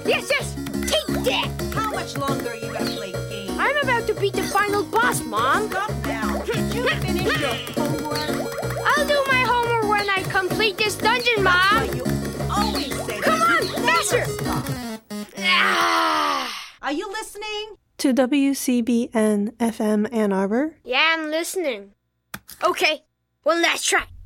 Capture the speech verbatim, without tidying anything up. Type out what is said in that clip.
Yes, yes! Take that! How much longer are you gonna play games? I'm about to beat the final boss, Mom. Stop now. Did you finish your homework? I'll do my homework when I complete this dungeon, Mom. That's why you always say Come that. on, You never faster. stop. Ah. Are you listening? To W C B N F M Ann Arbor. Yeah, I'm listening. Okay, one last try.